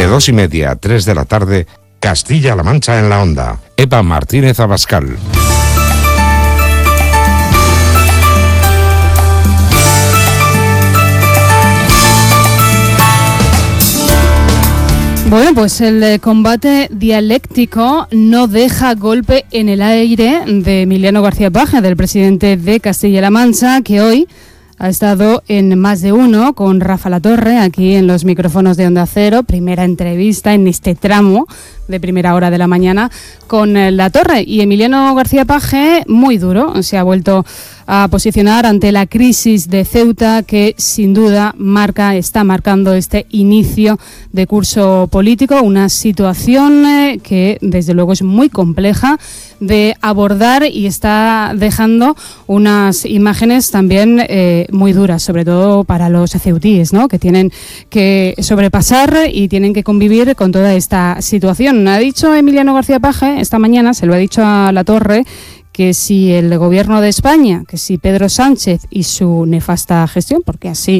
De 2:30 a 3 de la tarde, Castilla-La Mancha en la Onda. Eva Martínez Abascal. Bueno, pues el combate dialéctico no deja golpe en el aire de Emiliano García Paje, del presidente de Castilla-La Mancha, que hoy ha estado en Más de Uno con Rafa Latorre, aquí en los micrófonos de Onda Cero. Primera entrevista en este tramo de primera hora de la mañana con Latorre. Y Emiliano García Paje, muy duro, se ha vuelto a posicionar ante la crisis de Ceuta, que sin duda está marcando este inicio de curso político, una situación que desde luego es muy compleja de abordar y está dejando unas imágenes también muy duras, sobre todo para los ceutíes, ¿no?, que tienen que sobrepasar y tienen que convivir con toda esta situación. Ha dicho Emiliano García Paje esta mañana, se lo ha dicho a Latorre, que si el gobierno de España, que si Pedro Sánchez y su nefasta gestión, porque así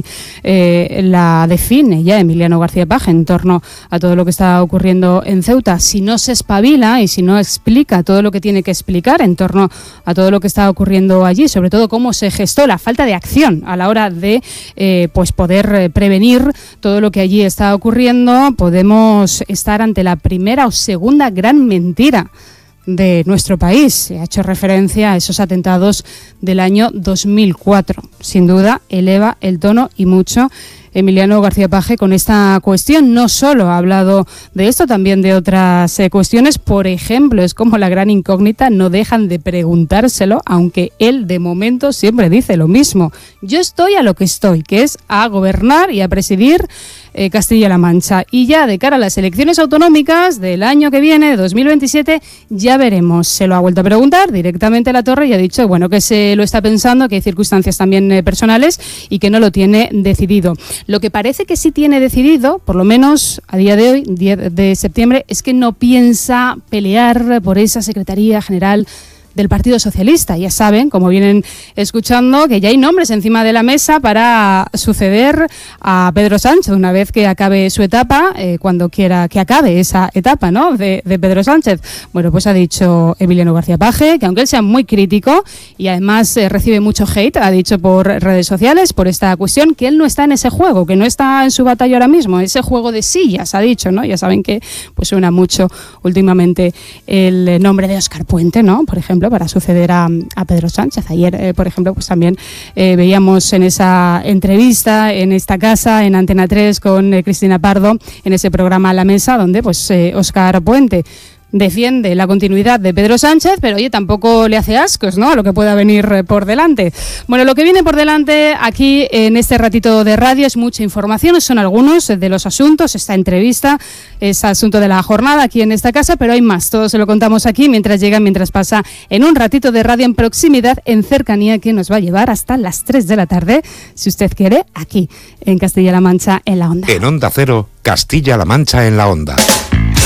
la define ya Emiliano García Paje en torno a todo lo que está ocurriendo en Ceuta, si no se espabila y si no explica todo lo que tiene que explicar en torno a todo lo que está ocurriendo allí, sobre todo cómo se gestó la falta de acción a la hora de pues poder prevenir todo lo que allí está ocurriendo, podemos estar ante la primera o segunda gran mentira de nuestro país. Se ha hecho referencia a esos atentados del año 2004. Sin duda, eleva el tono y mucho Emiliano García Paje con esta cuestión. No solo ha hablado de esto, también de otras cuestiones. Por ejemplo, es como la gran incógnita, no dejan de preguntárselo, aunque él de momento siempre dice lo mismo. Yo estoy a lo que estoy, que es a gobernar y a presidir Castilla-La Mancha. Y ya de cara a las elecciones autonómicas del año que viene, de 2027, ya veremos. Se lo ha vuelto a preguntar directamente a Latorre y ha dicho, bueno, que se lo está pensando, que hay circunstancias también personales y que no lo tiene decidido. Lo que parece que sí tiene decidido, por lo menos a día de hoy, 10 de septiembre, es que no piensa pelear por esa Secretaría General del Partido Socialista. Ya saben, como vienen escuchando, que ya hay nombres encima de la mesa para suceder a Pedro Sánchez una vez que acabe su etapa, cuando quiera que acabe esa etapa, ¿no?, de Pedro Sánchez. Bueno, pues ha dicho Emiliano García Paje que aunque él sea muy crítico y además recibe mucho hate, ha dicho por redes sociales por esta cuestión, que él no está en ese juego, que no está en su batalla ahora mismo, ese juego de sillas, ha dicho, ¿no? Ya saben que pues suena mucho últimamente el nombre de Óscar Puente, ¿no?, por ejemplo, para suceder a Pedro Sánchez. Ayer, por ejemplo, pues también veíamos en esa entrevista en esta casa, en Antena 3, con Cristina Pardo, en ese programa La Mesa, donde pues Óscar Puente defiende la continuidad de Pedro Sánchez, pero oye, tampoco le hace ascos, ¿no?, a lo que pueda venir por delante. Bueno, lo que viene por delante aquí en este ratito de radio es mucha información, son algunos de los asuntos, esta entrevista es asunto de la jornada aquí en esta casa, pero hay más, todo se lo contamos aquí mientras pasa en un ratito de radio en proximidad, en cercanía, que nos va a llevar hasta las 3 de la tarde, si usted quiere, aquí en Castilla-La Mancha en la Onda. En Onda Cero, Castilla-La Mancha en la Onda.